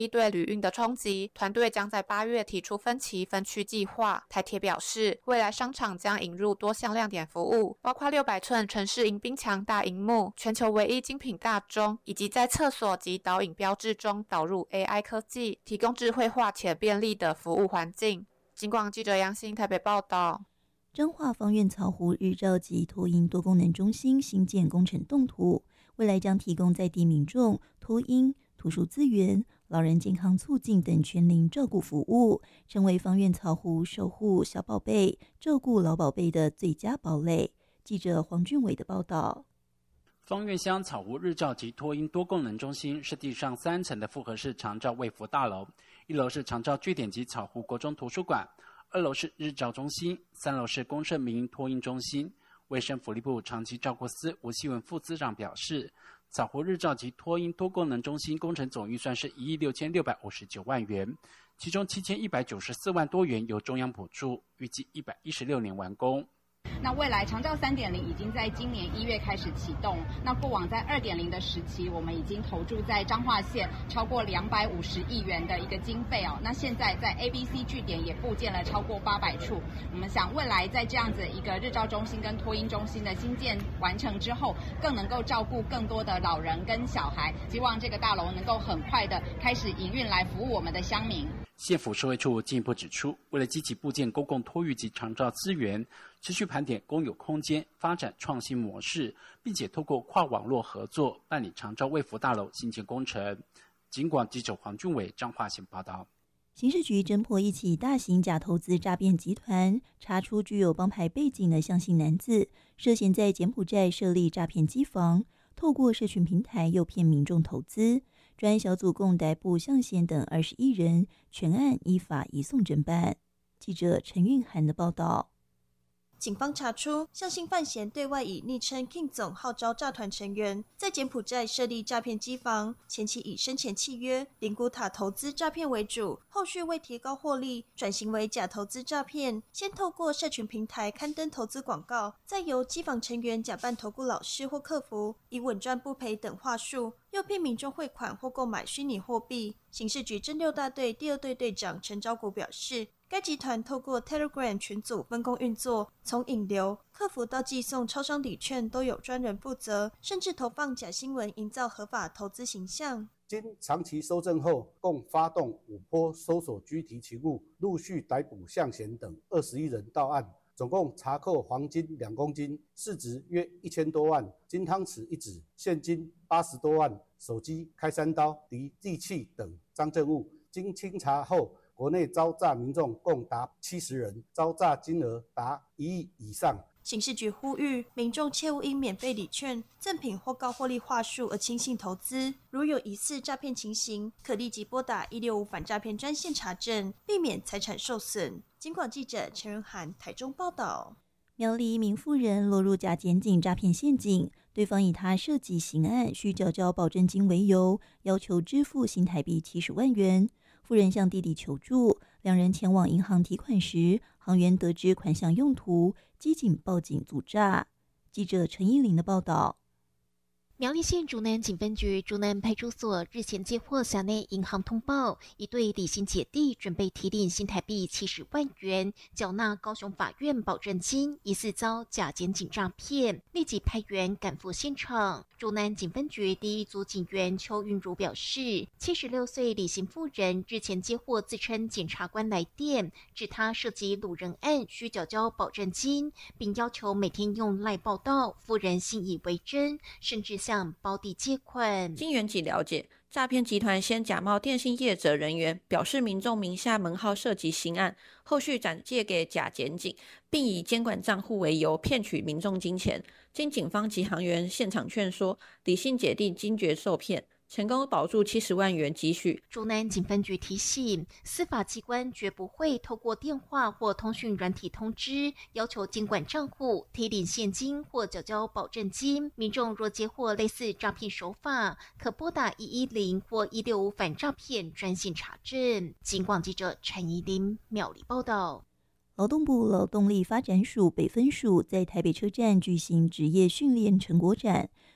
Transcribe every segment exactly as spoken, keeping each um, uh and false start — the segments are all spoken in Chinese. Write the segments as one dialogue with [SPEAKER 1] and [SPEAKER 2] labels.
[SPEAKER 1] 应对旅运的冲击，团队将在八月提出分期分区计划。台铁表示，未来商场将引入多项亮点服务，包括六百寸城市迎宾墙大萤幕、全球唯一精品大钟，以及在厕所及导引标志中导入 A I 科技，提供智慧化且便利的服务环境。警广记者杨欣台北报道。
[SPEAKER 2] 彰化芳苑草湖日照及托婴多功能中心新建工程动图，未来将提供在地民众托婴、图书资源、老人健康促进等全龄照顾服务，成为芳苑草湖守护小宝贝、照顾老宝贝的最佳堡垒。记者黄俊伟的报道。
[SPEAKER 3] 芳苑乡草湖日照及托婴多功能中心是地上三层的复合式长照卫福大楼，一楼是长照据点及草湖国中图书馆，二楼是日照中心，三楼是公社民营托婴中心。卫生福利部长期照顾司吴希文副司长表示，草湖日照及托婴多功能中心工程总预算是一亿六千六百五十九万元，其中七千一百九十四万多元由中央补助，预计一百一十六年完工。
[SPEAKER 4] 那未来长照 三点零 已经在今年一月开始启动，那过往在 二点零 的时期，我们已经投注在彰化县超过两百五十亿元的一个经费哦。那现在在 A B C 据点也布建了超过八百处，我们想未来在这样子一个日照中心跟托婴中心的新建完成之后，更能够照顾更多的老人跟小孩，希望这个大楼能够很快的开始营运来服务我们的乡民。
[SPEAKER 3] 县府社会处进一步指出，为了积极布建公共托育及长照资源，持续盘点公有空间发展创新模式，并且透过跨网络合作办理长照卫福大楼新建工程。警广记者黄俊伟彰化县报道。
[SPEAKER 2] 刑事局侦破一起大型假投资诈骗集团，查出具有帮派背景的向姓男子，涉嫌在柬埔寨设立诈骗机房，透过社群平台诱骗民众投资。专案小组共逮捕向贤等二十一人，全案依法移送侦办。记者陈韵涵的报道。
[SPEAKER 5] 警方查出，向姓范闲对外以昵称 King 总号召诈团成员，在柬埔寨设立诈骗机房，前期以生前契约、灵骨塔投资诈骗为主，后续为提高获利，转型为假投资诈骗。先透过社群平台刊登投资广告，再由机房成员假扮投顾老师或客服，以稳赚不赔等话术，诱骗民众汇款或购买虚拟货币。刑事局侦六大队第二队队长陈昭国表示，该集团透过 Telegram 群组分工运作，从引流、客服到寄送超商礼券都有专人负责，甚至投放假新闻，营造合法投资形象。
[SPEAKER 6] 经长期搜证后，共发动五波搜索拘提勤务，陆续逮捕向贤等二十一人到案，总共查扣黄金两公斤，市值约一千多万，金汤匙一指，现金八十多万，手机、开山刀、敌利器等赃证物。经清查后，国内遭诈民众共达七十人，遭诈金额达一亿以上。
[SPEAKER 5] 刑事局呼吁民众切勿因免费礼券、赠品或高获利话术而轻信投资，如有疑似诈骗情形，可立即拨打一六五反诈骗专线查证，避免财产受损。警广记者陈仁涵台中报道。
[SPEAKER 2] 苗栗一名妇人落入假检警诈骗陷阱，对方以他涉及刑案需缴交保证金为由，要求支付新台币七十万元。妇人向弟弟求助，两人前往银行提款时，行员得知款项用途，机警报警阻诈。记者陈依玲的报道。
[SPEAKER 7] 苗栗县竹南警分局竹南派出所日前接获辖内银行通报，一对李姓姐弟准备提领新台币七十万元，缴纳高雄法院保证金，疑似遭假检警诈骗，立即派员赶赴现场。竹南警分局第一组警员邱韵如表示，七十六岁李姓妇人日前接获自称检察官来电，指他涉及掳人案需缴交保证金，并要求每天用赖报到，妇人信以为真，甚至向胞弟借款。
[SPEAKER 8] 经原籍了解，诈骗集团先假冒电信业者人员，表示民众名下门号涉及刑案，后续转借给假检警，并以监管账户为由骗取民众金钱。经警方及行员现场劝说，李姓姐弟惊觉受骗，成功保住七十万元积蓄。
[SPEAKER 7] 竹南警分局提醒，司法机关绝不会透过电话或通讯软体通知，要求监管账户、提领现金或缴交保证金。民众若接获类似诈骗手法，可拨打一一零或一六五反诈骗专线查证。警广记者陈怡琳苗栗报道。
[SPEAKER 2] 劳动部劳动力发展署北分署在台北车站举行职业训练成果展，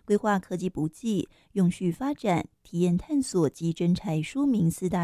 [SPEAKER 2] 规划科技补给、永续发展、体验探索及征才说明四大